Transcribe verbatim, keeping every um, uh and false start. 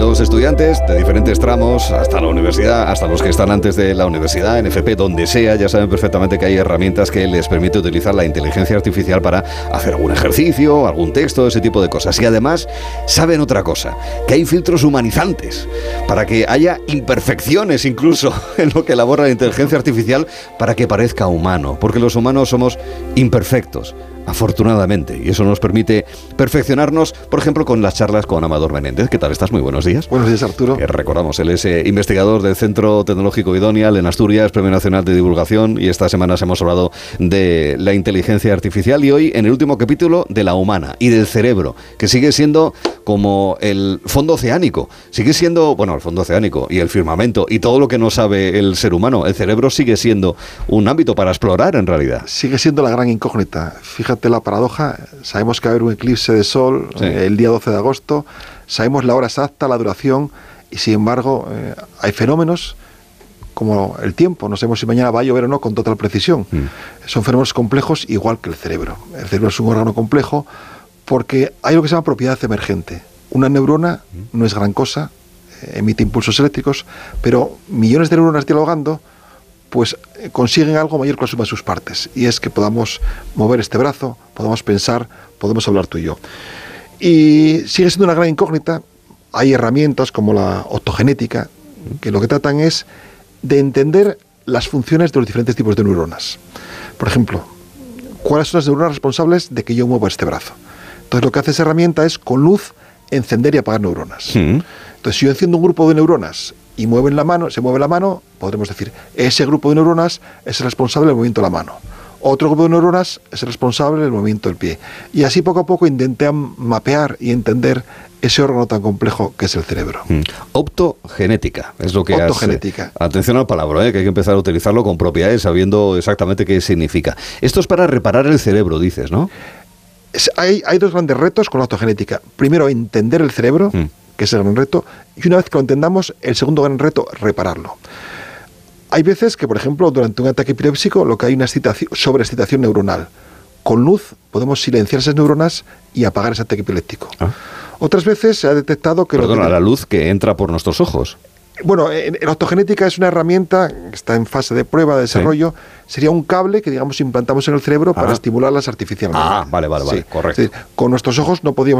los estudiantes de diferentes tramos, hasta la universidad, hasta los que están antes de la universidad, en F P, donde sea, ya saben perfectamente que hay herramientas que les permite utilizar la inteligencia artificial para hacer algún ejercicio, algún texto, ese tipo de cosas. Y además saben otra cosa, que hay filtros humanizantes para que haya imperfecciones incluso en lo que elabora la inteligencia artificial para que parezca humano, porque los humanos somos imperfectos, afortunadamente, y eso nos permite perfeccionarnos, por ejemplo, con las charlas con Amador Menéndez. ¿Qué tal estás? Muy buenos días. Buenos días, Arturo. Que recordamos, él es eh, investigador del Centro Tecnológico Idonial en Asturias, Premio Nacional de Divulgación, y estas semanas hemos hablado de la inteligencia artificial y hoy en el último capítulo de la humana y del cerebro, que sigue siendo como el fondo oceánico, sigue siendo, bueno, el fondo oceánico y el firmamento y todo lo que no sabe el ser humano. El cerebro sigue siendo un ámbito para explorar en realidad. Sigue siendo la gran incógnita. Fíjate la paradoja, sabemos que va a haber un eclipse de sol sí. eh, el día doce de agosto, sabemos la hora exacta, la duración, y sin embargo eh, hay fenómenos como el tiempo, no sabemos si mañana va a llover o no con total precisión. Mm. Son fenómenos complejos igual que el cerebro. El cerebro es un órgano complejo porque hay lo que se llama propiedad emergente. Una neurona mm. no es gran cosa, eh, emite impulsos eléctricos, pero millones de neuronas dialogando pues eh, consiguen algo mayor que la suma de sus partes, y es que podamos mover este brazo, podamos pensar, podemos hablar tú y yo. Y sigue siendo una gran incógnita. Hay herramientas como la optogenética, que lo que tratan es de entender las funciones de los diferentes tipos de neuronas. Por ejemplo, ¿cuáles son las neuronas responsables de que yo mueva este brazo? Entonces lo que hace esa herramienta es, con luz, encender y apagar neuronas. Sí. Entonces, si yo enciendo un grupo de neuronas y mueven la mano, se mueve la mano, podremos decir, ese grupo de neuronas es el responsable del movimiento de la mano. Otro grupo de neuronas es el responsable del movimiento del pie. Y así poco a poco intentan mapear y entender ese órgano tan complejo que es el cerebro. Mm. Optogenética es lo que Optogenética. Hace. Atención al palabra, ¿eh? Que hay que empezar a utilizarlo con propiedades, sabiendo exactamente qué significa. Esto es para reparar el cerebro, dices, ¿no? Es, hay, hay dos grandes retos con la optogenética. Primero, entender el cerebro, mm. que es el gran reto, y una vez que lo entendamos, el segundo gran reto, repararlo. Hay veces que, por ejemplo, durante un ataque epiléptico, lo que hay una sobreexcitación neuronal. Con luz podemos silenciar esas neuronas y apagar ese ataque epiléptico. Ah. Otras veces se ha detectado que... Perdona, lo que... la luz que entra por nuestros ojos. Bueno, en, en optogenética es una herramienta que está en fase de prueba, de desarrollo. Sí. Sería un cable que, digamos, implantamos en el cerebro ah. para estimularlas artificialmente. Ah, vale, vale, vale, sí. correcto. Es decir, con nuestros ojos no podíamos